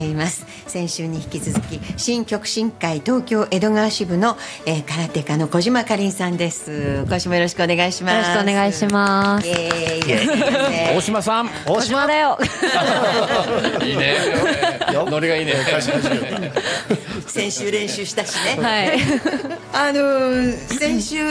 います。先週に引き続き新極真会東京江戸川支部の、空手家の小島かりんさんです。今週もよろしくお願いします。 よろしくお願いします。 大島さん、 大島だよ。 いいね。ノリがいいね。 先週練習したしね。 はい。 先週